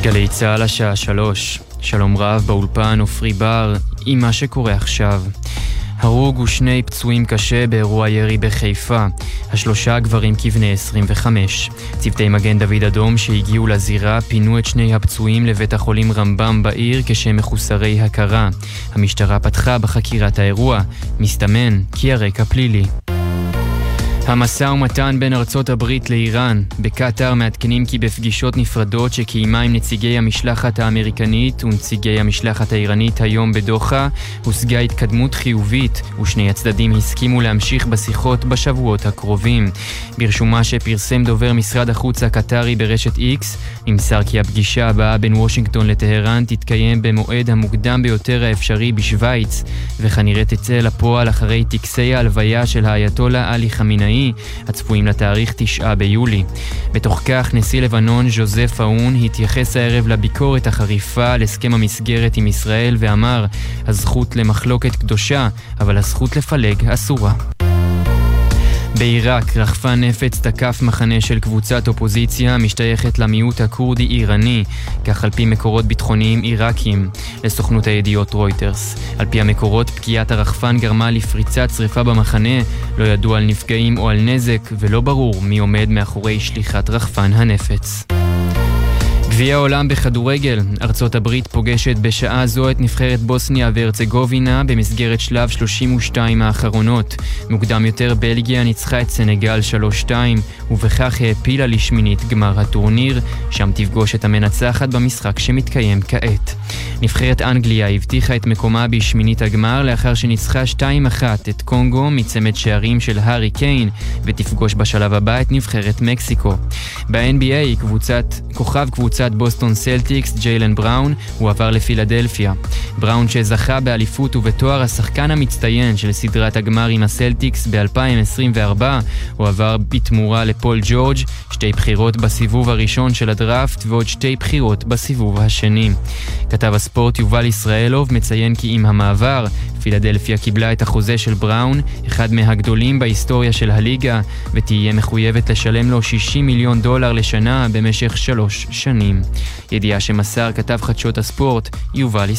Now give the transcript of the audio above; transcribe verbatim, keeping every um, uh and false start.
גלי צהל השעה שלוש. שלום רב באולפן אופרי בר עם מה שקורה עכשיו. הרוג ושני פצועים קשה באירוע ירי בחיפה. השלושה גברים כבני עשרים וחמש. צוותי מגן דוד אדום שהגיעו לזירה פינו את שני הפצועים לבית החולים רמב"ם בעיר כשהם מחוסרי הכרה. המשטרה פתחה בחקירת האירוע. מסתמן כי הרקע פלילי. המשא ומתן בין ארצות הברית לאיראן. בקטר מעדכנים כי בפגישות נפרדות שקיימה עם נציגי המשלחת האמריקנית ונציגי המשלחת האיראנית היום בדוחה, הושגה התקדמות חיובית, ושני הצדדים הסכימו להמשיך בשיחות בשבועות הקרובים. ברשומה שפרסם דובר משרד החוץ הקטרי ברשת איקס, נמסר כי הפגישה הבאה בין וושינגטון לטהרן תתקיים במועד המוקדם ביותר האפשרי בשוויץ, וכנראה תצא לפועל אחרי טקסי ההלוויה של האייתולה עלי חמינאי, הצפויים לתאריך תשעה ביולי. בתוך כך, נשיא לבנון ז'וזף אאון התייחס הערב לביקורת החריפה על הסכם המסגרת עם ישראל ואמר, הזכות למחלוקת קדושה, אבל הזכות לפלג אסורה. בעיראק, רחפן נפץ תקף מחנה של קבוצת אופוזיציה משתייכת למיעוט הקורדי איראני, כך על פי מקורות ביטחוניים עיראקים, לסוכנות הידיעות רויטרס. על פי המקורות, פגיעת הרחפן גרמה לפריצת שריפה במחנה, לא ידוע על נפגעים או על נזק, ולא ברור מי עומד מאחורי שליחת רחפן הנפץ. גביע העולם בכדורגל. ארצות הברית פוגשת בשעה זו את נבחרת בוסניה והרצגובינה במסגרת שלב שלושים ושתיים האחרונות. מוקדם יותר בלגיה ניצחה את סנגל שלוש שתיים, ובכך העפילה לשמינית גמר הטורניר, שם תפגוש את המנצחת במשחק שמתקיים כעת. נבחרת אנגליה הבטיחה את מקומה בשמינית הגמר לאחר שניצחה שתיים אחת את קונגו מצמד שערים של הארי קיין, ותפגוש בשלב הבא את נבחרת מקסיקו. ב-אן בי איי קבוצת, כוכב קבוצת בוסטון סלטיקס, ג'יילן בראון, הוא עבר לפילדלפיה. בראון שזכה באליפות ובתואר השחקן המצטיין של סדרת הגמר עם הסלטיקס ב-אלפיים עשרים וארבע, הוא עבר בתמורה לפול ג'ורג', שתי בחירות בסיבוב הראשון של הדראפט ועוד שתי בחירות בסיבוב השני. כתב הספורט יובל ישראלוב מציין כי עם המעבר, פילדלפיה קיבלה את החוזה של בראון, אחד מהגדולים בהיסטוריה של הליגה, ותהיה מחויבת לשלם לו שישים מיליון דולר לשנה במשך שלוש שנים. ידיעה שמסר כתב חדשות הספורט יובל ישראלוב.